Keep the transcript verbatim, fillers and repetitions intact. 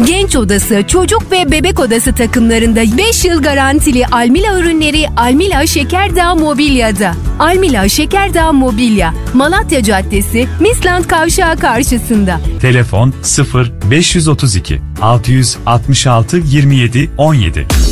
Genç odası, çocuk ve bebek odası takımlarında beş yıl garantili Almila ürünleri Almila Şekerdağ Mobilya'da. Almila Şekerdağ Mobilya, Malatya Caddesi, Misland Kavşağı karşısında. Telefon sıfır beş otuz iki altı altı altı yirmi yedi on yedi.